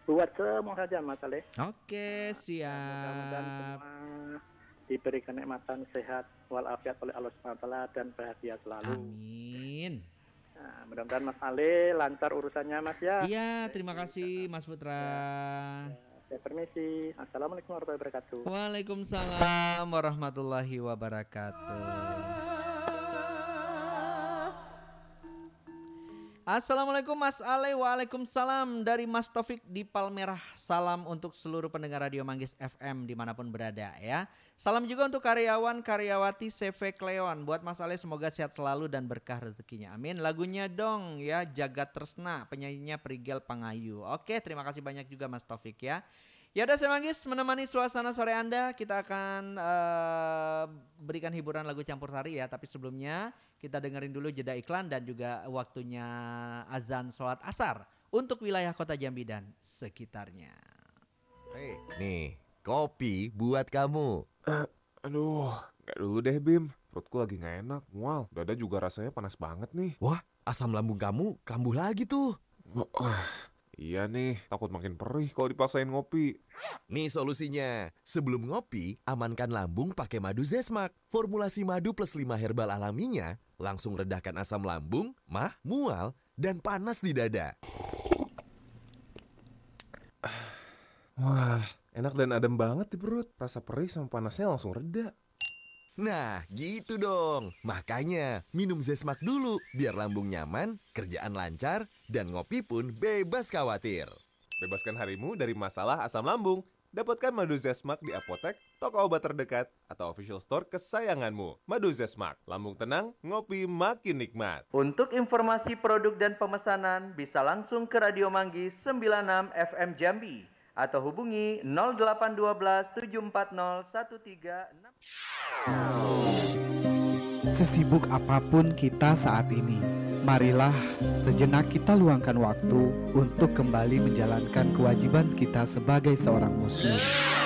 buat semua saja Mas Ale. Oke, Mudah-mudahan siap. semua diberi kenikmatan sehat walafiat oleh Allah SWT dan bahagia selalu. Amin. Nah, mudah-mudahan Mas Ale lancar urusannya Mas ya. Iya, Baik, terima kasih Mas Putra. ya, ya, saya permisi. Assalamualaikum warahmatullahi wabarakatuh. Waalaikumsalam warahmatullahi wabarakatuh. Assalamualaikum Mas Ale. Waalaikumsalam dari Mas Taufik di Palmerah. Salam untuk seluruh pendengar Radio Manggis FM dimanapun berada ya. Salam juga untuk karyawan karyawati CV Kleon. Buat Mas Ale semoga sehat selalu dan berkah rezekinya. Amin. Lagunya dong ya, Jagat Tresna, penyanyinya Prigel Pangayu. Oke, terima kasih banyak juga Mas Taufik ya. Ya udah, saya Manggis menemani suasana sore Anda. Kita akan berikan hiburan lagu campur sari ya. Tapi sebelumnya kita dengerin dulu jeda iklan dan juga waktunya azan sholat asar untuk wilayah kota Jambi dan sekitarnya. Nih, kopi buat kamu. Aduh, nggak dulu deh Bim. Perutku lagi nggak enak, mual. Dada juga rasanya panas banget nih. Wah, asam lambung kamu kambuh lagi tuh. Iya nih, takut makin perih kalau dipaksain ngopi. Nih solusinya. Sebelum ngopi, amankan lambung pakai madu Zesmak. Formulasi madu plus 5 herbal alaminya langsung redahkan asam lambung, mah, mual, dan panas di dada. Wah, enak dan adem banget di perut. Rasa perih sama panasnya langsung reda. Nah, gitu dong. Makanya, minum Zesmak dulu biar lambung nyaman, kerjaan lancar, dan ngopi pun bebas khawatir. Bebaskan harimu dari masalah asam lambung. Dapatkan madu Zesmak di apotek, toko obat terdekat, atau official store kesayanganmu. Madu Zesmak, lambung tenang, ngopi makin nikmat. Untuk informasi produk dan pemesanan bisa langsung ke Radio Manggis 96 FM Jambi atau hubungi 0812 740 136. Sesibuk apapun kita saat ini, marilah sejenak kita luangkan waktu untuk kembali menjalankan kewajiban kita sebagai seorang muslim.